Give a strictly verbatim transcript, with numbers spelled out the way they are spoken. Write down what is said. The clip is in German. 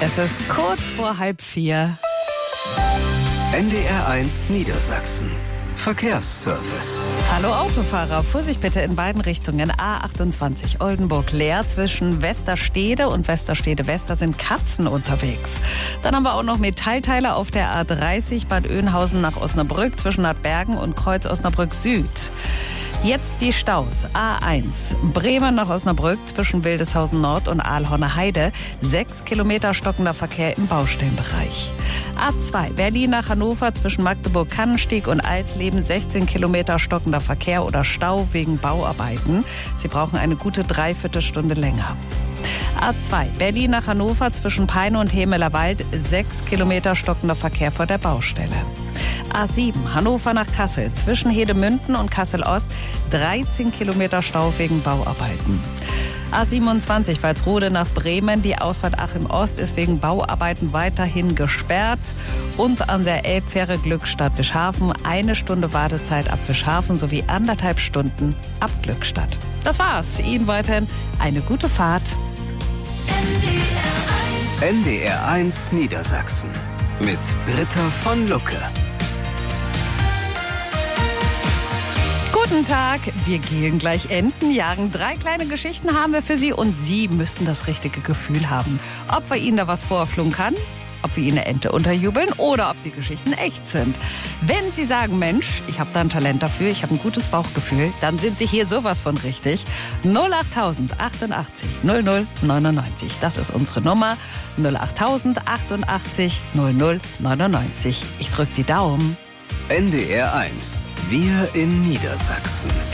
Es ist kurz vor halb vier. N D R eins Niedersachsen. Verkehrsservice. Hallo Autofahrer, Vorsicht bitte in beiden Richtungen. A achtundzwanzig Oldenburg leer, zwischen Westerstede und Westerstede West, da sind Katzen unterwegs. Dann haben wir auch noch Metallteile auf der A dreißig Bad Oeynhausen nach Osnabrück, zwischen Nordbergen und Kreuz Osnabrück Süd. Jetzt die Staus. A eins, Bremen nach Osnabrück zwischen Wildeshausen Nord und Aalhorner Heide. Sechs Kilometer stockender Verkehr im Baustellenbereich. A zwei, Berlin nach Hannover zwischen Magdeburg-Kannenstieg und Alsleben. sechzehn Kilometer stockender Verkehr oder Stau wegen Bauarbeiten. Sie brauchen eine gute Dreiviertelstunde länger. A zwei, Berlin nach Hannover zwischen Peine und Hemelerwald. Sechs Kilometer stockender Verkehr vor der Baustelle. A sieben, Hannover nach Kassel zwischen Hedemünden und Kassel-Ost. dreizehn Kilometer Stau wegen Bauarbeiten. A siebenundzwanzig, Walsrode nach Bremen. Die Ausfahrt Achim Ost ist wegen Bauarbeiten weiterhin gesperrt. Und an der Elbfähre Glückstadt Wischhafen eine Stunde Wartezeit ab Wischhafen sowie anderthalb Stunden ab Glückstadt. Das war's. Ihnen weiterhin eine gute Fahrt. N D R eins Niedersachsen mit Britta von Lucke. Guten Tag, wir gehen gleich Enten jagen. Drei kleine Geschichten haben wir für Sie und Sie müssen das richtige Gefühl haben. Ob wir Ihnen da was vorflunkern, ob wir Ihnen eine Ente unterjubeln oder ob die Geschichten echt sind. Wenn Sie sagen, Mensch, ich habe da ein Talent dafür, ich habe ein gutes Bauchgefühl, dann sind Sie hier sowas von richtig. null acht tausend achtundachtzig null null neunundneunzig, das ist unsere Nummer. null acht tausend achtundachtzig null null neunundneunzig. Ich drück die Daumen. N D R eins. Wir in Niedersachsen.